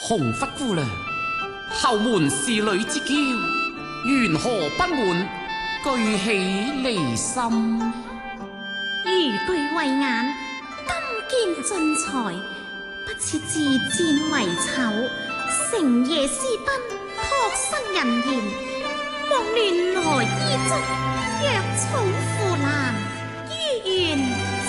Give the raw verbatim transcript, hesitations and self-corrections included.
紅拂姑娘，後門是女之嬌，緣何不滿，具起離心？ 如對慧眼，金劍盡才，不似自薦為醜，成夜私奔，託生人言，望亂來依足，藥草腐爛，於願